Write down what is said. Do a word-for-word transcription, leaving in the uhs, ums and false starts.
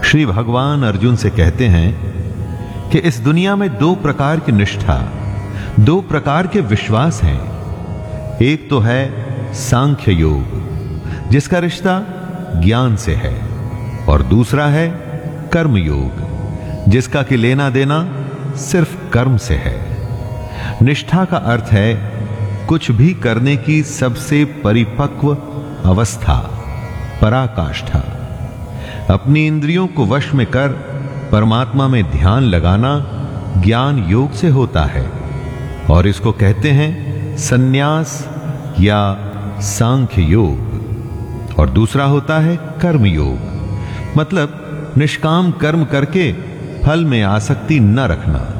श्री भगवान अर्जुन से कहते हैं कि इस दुनिया में दो प्रकार की निष्ठा, दो प्रकार के विश्वास हैं। एक तो है सांख्य योग, जिसका रिश्ता ज्ञान से है, और दूसरा है कर्म योग, जिसका कि लेना देना सिर्फ कर्म से है। निष्ठा का अर्थ है कुछ भी करने की सबसे परिपक्व अवस्था, पराकाष्ठा। अपनी इंद्रियों को वश में कर परमात्मा में ध्यान लगाना ज्ञान योग से होता है, और इसको कहते हैं सन्यास या सांख्य योग। और दूसरा होता है कर्म योग, मतलब निष्काम कर्म करके फल में आसक्ति न रखना।